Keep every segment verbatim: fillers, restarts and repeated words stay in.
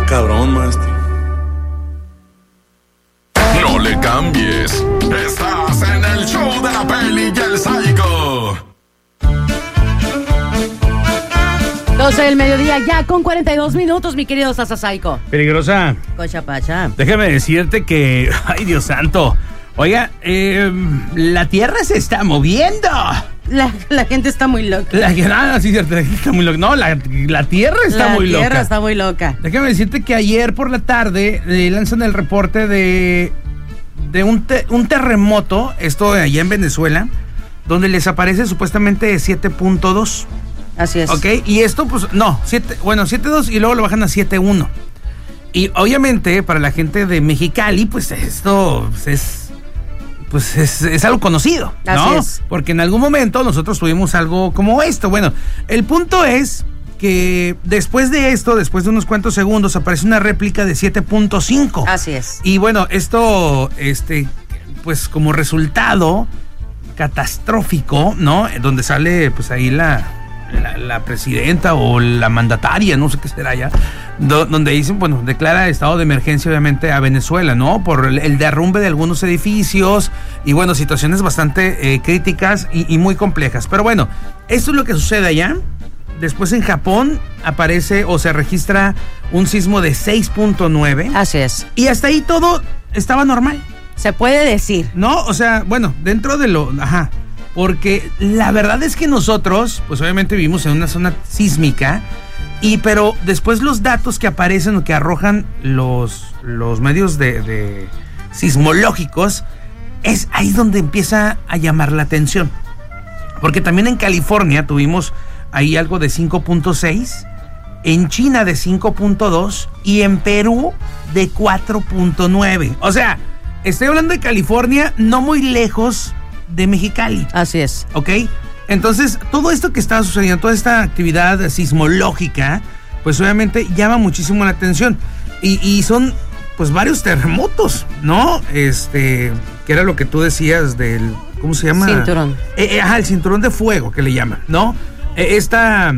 cabrón, maestro. No le cambies. Estás en el show de la Peli y el Psycho. doce del mediodía, ya con cuarenta y dos minutos, mi querido Sasa Psycho. Peligrosa. Cocha Pacha. Déjame decirte que, ay Dios santo, oiga, eh, la Tierra se está moviendo. La, la gente está muy loca. La, ah, sí, cierto, la gente está muy loca. No, la, la Tierra está la muy loca. La Tierra está muy loca. Déjame decirte que ayer por la tarde eh, lanzan el reporte de, de un, te, un terremoto, esto allá en Venezuela, donde les aparece supuestamente siete punto dos. Así es. Ok, y esto pues, no, siete, bueno, siete punto dos y luego lo bajan a siete punto uno. Y obviamente para la gente de Mexicali, pues esto pues, es... Pues es, es algo conocido, ¿no? Así es. Porque en algún momento nosotros tuvimos algo como esto. Bueno, el punto es que después de esto, después de unos cuantos segundos, aparece una réplica de siete punto cinco. Así es. Y bueno, esto, este, pues como resultado catastrófico, ¿no? Donde sale, pues ahí la... La, la presidenta o la mandataria, no sé qué será ya, do, donde dicen, bueno, declara estado de emergencia obviamente a Venezuela, ¿no? Por el, el derrumbe de algunos edificios y bueno, situaciones bastante eh, críticas y, y muy complejas. Pero bueno, esto es lo que sucede allá. Después en Japón aparece o se registra un sismo de seis punto nueve. Así es. Y hasta ahí todo estaba normal. Se puede decir. No, o sea, bueno, dentro de lo... Ajá. Porque la verdad es que nosotros, pues obviamente vivimos en una zona sísmica, y pero después los datos que aparecen o que arrojan los, los medios de, de sismológicos, es ahí donde empieza a llamar la atención. Porque también en California tuvimos ahí algo de cinco punto seis, en China de cinco punto dos y en Perú de cuatro punto nueve. O sea, estoy hablando de California, no muy lejos de Mexicali. Así es. ¿Ok? Entonces, todo esto que está sucediendo, toda esta actividad sismológica, pues obviamente llama muchísimo la atención. Y, y son, pues, varios terremotos, ¿no? Este, que era lo que tú decías del, ¿cómo se llama? Cinturón. Eh, eh, ajá, el cinturón de fuego, que le llaman, ¿no? Eh, esta,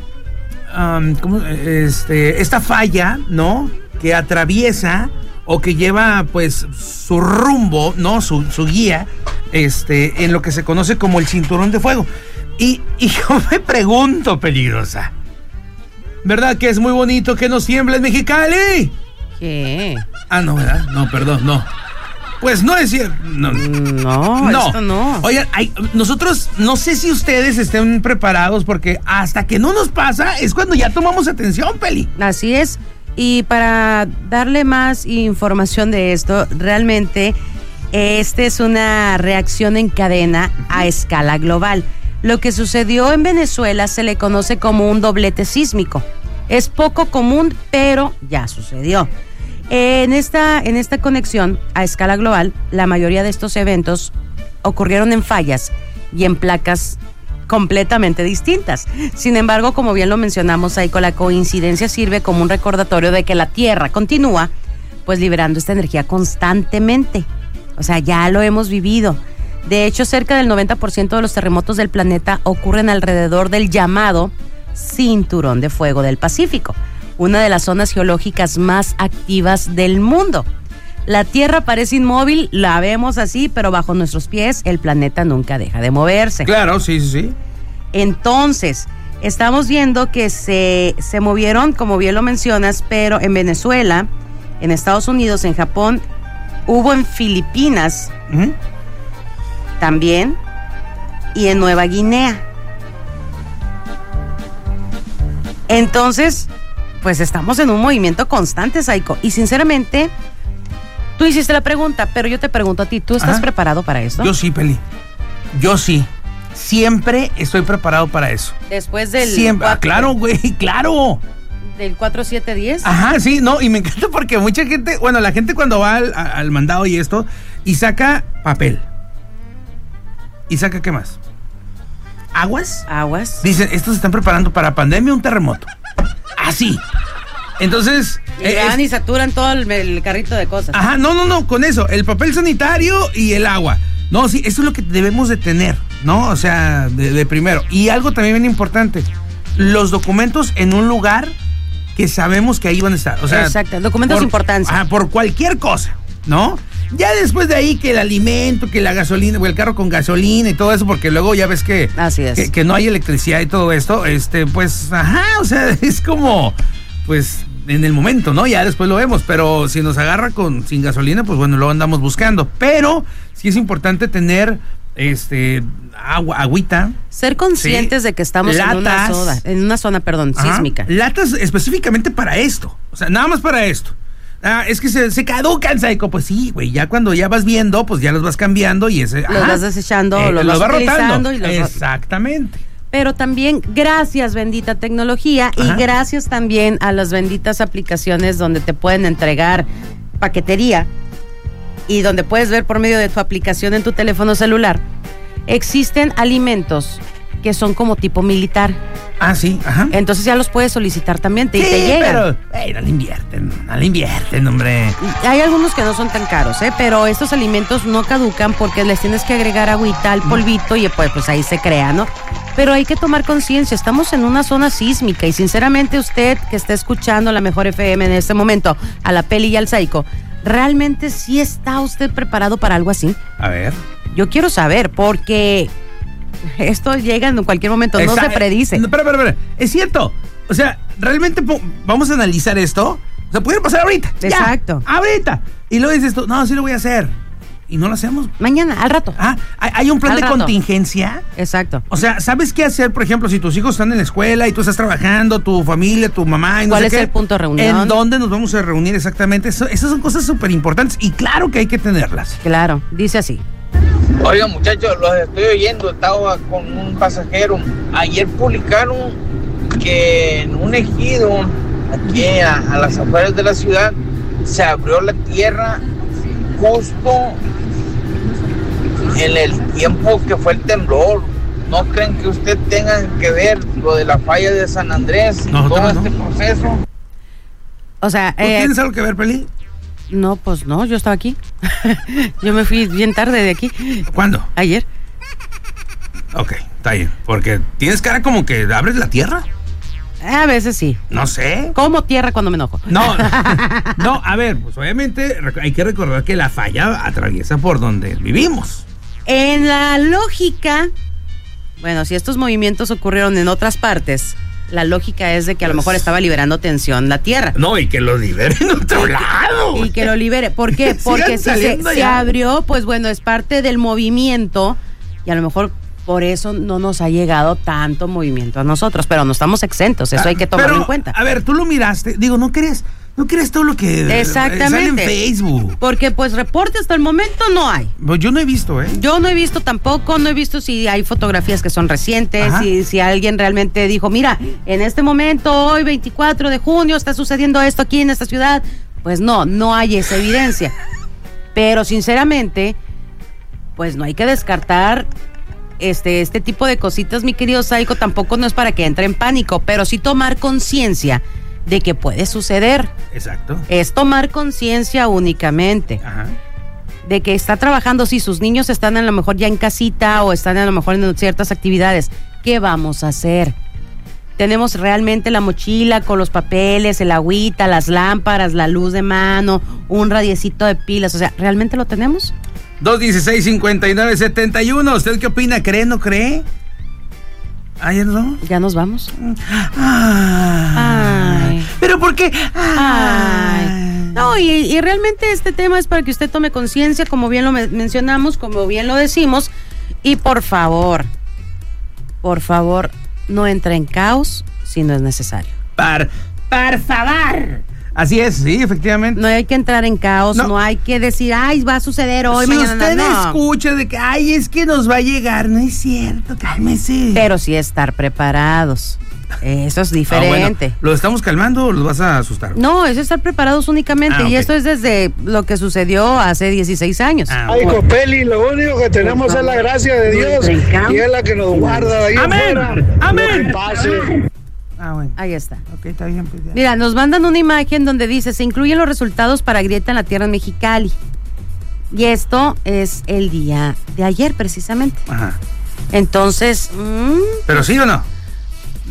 um, ¿cómo? Este, esta falla, ¿no? Que atraviesa o que lleva, pues, su rumbo, ¿no? Su, su guía, este, en lo que se conoce como el cinturón de fuego. Y, y yo me pregunto, Peligrosa, ¿verdad que es muy bonito que nos tiemble en Mexicali? ¿Qué? Ah, no, ¿verdad? No, perdón, no. Pues no es cierto. No, no, no. Esto no. Oigan, hay, nosotros, no sé si ustedes estén preparados, porque hasta que no nos pasa es cuando ya tomamos atención, Peli. Así es. Y para darle más información de esto, realmente esta es una reacción en cadena a escala global. Lo que sucedió en Venezuela se le conoce como un doblete sísmico. Es poco común, pero ya sucedió. En esta, en esta conexión a escala global, la mayoría de estos eventos ocurrieron en fallas y en placas completamente distintas. Sin embargo, como bien lo mencionamos ahí, con la coincidencia sirve como un recordatorio de que la Tierra continúa pues liberando esta energía constantemente. O sea, ya lo hemos vivido. De hecho, cerca del noventa por ciento de los terremotos del planeta ocurren alrededor del llamado Cinturón de Fuego del Pacífico, una de las zonas geológicas más activas del mundo. La Tierra parece inmóvil, la vemos así, pero bajo nuestros pies el planeta nunca deja de moverse. Claro, sí, sí, sí. Entonces, estamos viendo que se, se movieron, como bien lo mencionas, pero en Venezuela, en Estados Unidos, en Japón, hubo en Filipinas uh-huh. también, y en Nueva Guinea. Entonces, pues estamos en un movimiento constante, Psycho, y sinceramente... Tú hiciste la pregunta, pero yo te pregunto a ti, ¿tú estás Ajá. preparado para esto? Yo sí, Peli. Yo sí. Siempre estoy preparado para eso. Después del... Siempre. cuatro, ah, claro, güey, claro. ¿Del cuatro siete diez? Ajá, sí, no, y me encanta porque mucha gente, bueno, la gente cuando va al, al mandado y esto, y saca papel. ¿Y saca qué más? ¿Aguas? Aguas. Dicen, estos se están preparando para pandemia o un terremoto. Así. Entonces... Y eh, van es, y saturan todo el, el carrito de cosas. Ajá, no, no, no, con eso, el papel sanitario y el agua. No, sí, eso es lo que debemos de tener, ¿no? O sea, de, de primero. Y algo también bien importante, los documentos en un lugar que sabemos que ahí van a estar. O sea, exacto, documentos por, de importancia. Ah, por cualquier cosa, ¿no? Ya después de ahí que el alimento, que la gasolina, o el carro con gasolina y todo eso, porque luego ya ves que, Así es. que, que no hay electricidad y todo esto, este, pues, ajá, o sea, es como, pues, en el momento, ¿no? Ya después lo vemos, pero si nos agarra con sin gasolina, pues bueno, lo andamos buscando. Pero sí es importante tener este agua, agüita. Ser conscientes sí, de que estamos latas, en una zona, en una zona, perdón, ajá, sísmica. Latas específicamente para esto, o sea, nada más para esto. Ah, es que se, se caducan, Psycho. Pues sí, güey, ya cuando ya vas viendo, pues ya los vas cambiando y ese... Los ajá, vas desechando, eh, los, los vas vas utilizando rotando. y los Exactamente. Pero también gracias, bendita tecnología, Ajá. y gracias también a las benditas aplicaciones donde te pueden entregar paquetería y donde puedes ver por medio de tu aplicación en tu teléfono celular, existen alimentos que son como tipo militar. Ah, sí, ajá. Entonces ya los puedes solicitar también te, Sí, y te llegan. pero, hey, no le invierten, no le invierten, hombre. Hay algunos que no son tan caros, ¿eh? Pero estos alimentos no caducan porque les tienes que agregar agüita al polvito y pues, pues ahí se crea, ¿no? Pero hay que tomar conciencia, estamos en una zona sísmica y sinceramente usted que está escuchando la Mejor F M en este momento, a la Peli y al Psycho, ¿realmente sí está usted preparado para algo así? A ver. Yo quiero saber, porque esto llega en cualquier momento, no se predice. No, espera, espera, espera. Es cierto. O sea, realmente po- vamos a analizar esto. O sea, pudiera pasar ahorita. Exacto. Ya, ahorita. Y luego dices tú, no, sí lo voy a hacer. Y no lo hacemos. Mañana, al rato. Ah, hay, hay un plan Al de rato. contingencia. Exacto. O sea, ¿sabes qué hacer? Por ejemplo, si tus hijos están en la escuela y tú estás trabajando, tu familia, tu mamá y no ¿Cuál sé es qué, el punto de reunión? ¿En dónde nos vamos a reunir exactamente? Eso, esas son cosas súper importantes y claro que hay que tenerlas. Claro, dice así. Oigan, muchachos, los estoy oyendo. Estaba con un pasajero. Ayer publicaron que en un ejido aquí a, a las afueras de la ciudad se abrió la tierra justo en el tiempo que fue el temblor. ¿No creen que usted tenga que ver lo de la falla de San Andrés, No, todo no, este no. proceso? O sea, ¿Tú eh, tienes algo que ver, Peli? no, pues no, yo estaba aquí. Yo me fui bien tarde de aquí. ¿Cuándo? Ayer. Ok, está bien. Porque tienes cara como que abres la tierra. A veces sí. No sé. Como tierra cuando me enojo. No, no, a ver, pues obviamente rec- hay que recordar que la falla atraviesa por donde vivimos. En la lógica, bueno, si estos movimientos ocurrieron en otras partes, la lógica es de que a lo Pues- mejor estaba liberando tensión la tierra. No, y que lo liberen en otro lado. Y que lo libere. ¿Por qué? Sigan Porque si se, saliendo se ya. abrió, pues bueno, es parte del movimiento y a lo mejor por eso no nos ha llegado tanto movimiento a nosotros, pero no estamos exentos, eso hay que tomarlo Pero, en cuenta. A ver, tú lo miraste. Digo, no crees, no crees todo lo que eh, Exactamente. sale en Facebook. Porque pues reporte hasta el momento no hay. Pues yo no he visto, ¿eh? Yo no he visto tampoco, no he visto si hay fotografías que son recientes, Ajá. si, si alguien realmente dijo, mira, en este momento, hoy veinticuatro de junio, está sucediendo esto aquí en esta ciudad. Pues no, no hay esa evidencia. Pero sinceramente, pues no hay que descartar este, este tipo de cositas, mi querido Psycho, tampoco no es para que entre en pánico, pero sí tomar conciencia de que puede suceder. Exacto. Es tomar conciencia únicamente Ajá. de que está trabajando, si sus niños están a lo mejor ya en casita o están a lo mejor en ciertas actividades, ¿qué vamos a hacer? Tenemos realmente la mochila con los papeles, el agüita, las lámparas, la luz de mano, un radiecito de pilas, o sea, ¿realmente lo tenemos? dos dieciséis cincuenta y nueve setenta y uno. ¿Usted qué opina? ¿Cree, no cree? ¿Ah, ya nos vamos? ¿Ya nos vamos? Ay. Ay. ¿Pero por qué? Ay. No, y, y realmente este tema es para que usted tome conciencia, como bien lo me- mencionamos, como bien lo decimos, y por favor, por favor, no entre en caos si no es necesario. Par, por favor. Así es, sí, efectivamente. No hay que entrar en caos, No. no, hay que decir, ay, va a suceder hoy, si mañana, usted no. escucha de que, ay, es que nos va a llegar, no es cierto, cálmese. Pero sí estar preparados. Eso es Ah, diferente. bueno, ¿lo estamos calmando o los vas a asustar? No, es estar preparados únicamente. Ah, y ok. esto es desde lo que sucedió hace dieciséis años. Ah, Ay, Copeli, lo único que tenemos es la gracia de Dios y es la que nos guarda de ahí Amén, afuera. amén. Lo que pase. ah, bueno. Ahí está. Ok, está bien. Pues ya. Mira, nos mandan una imagen donde dice, se incluyen los resultados para grieta en la tierra en Mexicali. Y esto es el día de ayer, precisamente. Ajá. Entonces, mm, ¿Pero sí o no?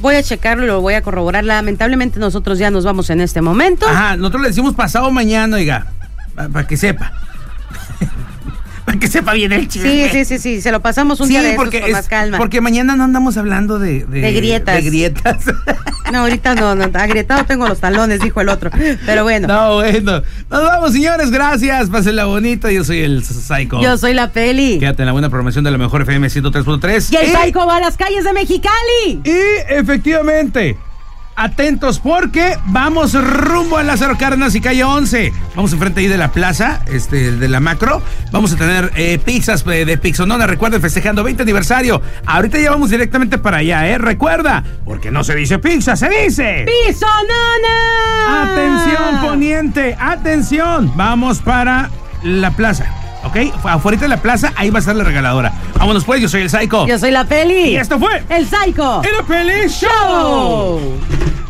Voy a checarlo y lo voy a corroborar. Lamentablemente nosotros ya nos vamos en este momento. Ajá, nosotros le decimos pasado mañana, oiga, para pa que sepa. Para que sepa bien el chisme. Sí, sí, sí, sí, se lo pasamos un sí, día de estos porque con es, más calma. Porque mañana no andamos hablando de... De, de grietas. De grietas. No, ahorita no, no, agrietado tengo los talones, dijo el otro. Pero bueno. No, bueno. Nos vamos, señores, gracias. Pásenla bonito. Yo soy el Psycho. Yo soy la Peli. Quédate en la buena programación de la mejor F M ciento tres punto tres. Y el y... Psycho va a las calles de Mexicali. Y efectivamente... Atentos porque vamos rumbo a Lázaro Cárdenas y calle once. Vamos enfrente ahí de la plaza, este, de la macro. Vamos a tener eh, pizzas de, de Pixonona. Recuerden, festejando veinte aniversario. Ahorita ya vamos directamente para allá, ¿eh? Recuerda, porque no se dice pizza, se dice Pixonona. Atención, poniente, atención. Vamos para la plaza. ¿Ok? Afuera de la plaza, ahí va a estar la regaladora. Vámonos pues, yo soy el Psycho. Yo soy la Peli. Y esto fue el Psycho. El Peli Show.